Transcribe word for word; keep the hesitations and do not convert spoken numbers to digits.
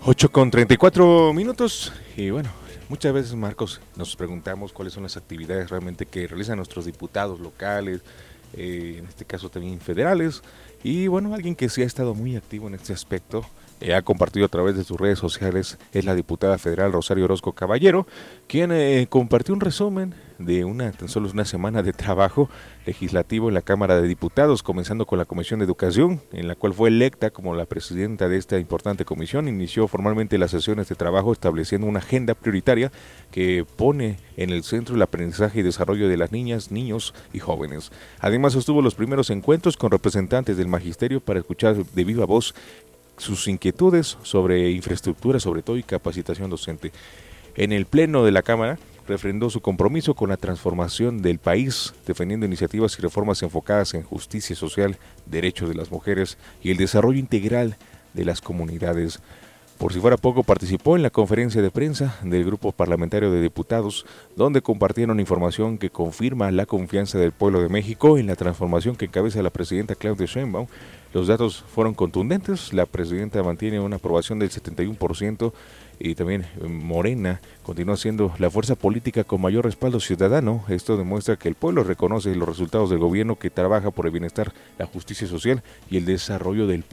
Ocho con treinta y cuatro minutos y bueno, muchas veces, Marcos, nos preguntamos cuáles son las actividades realmente que realizan nuestros diputados locales, eh, en este caso también federales, y bueno, alguien que sí ha estado muy activo en este aspecto, eh, ha compartido a través de sus redes sociales, es la diputada federal Rosario Orozco Caballero, quien eh, compartió un resumen de una tan solo una semana de trabajo legislativo en la Cámara de Diputados, comenzando con la Comisión de Educación, en la cual fue electa como la presidenta de esta importante comisión. Inició formalmente las sesiones de trabajo estableciendo una agenda prioritaria que pone en el centro el aprendizaje y desarrollo de las niñas, niños y jóvenes. Además, sostuvo los primeros encuentros con representantes del magisterio para escuchar de viva voz sus inquietudes sobre infraestructura, sobre todo, y capacitación docente. En el pleno de la Cámara, refrendó su compromiso con la transformación del país, defendiendo iniciativas y reformas enfocadas en justicia social, derechos de las mujeres y el desarrollo integral de las comunidades. Por si fuera poco, participó en la conferencia de prensa del Grupo Parlamentario de Diputados, donde compartieron información que confirma la confianza del pueblo de México en la transformación que encabeza la presidenta Claudia Sheinbaum. Los datos fueron contundentes, la presidenta mantiene una aprobación del setenta y uno por ciento y también Morena continúa siendo la fuerza política con mayor respaldo ciudadano. Esto demuestra que el pueblo reconoce los resultados del gobierno que trabaja por el bienestar, la justicia social y el desarrollo del país.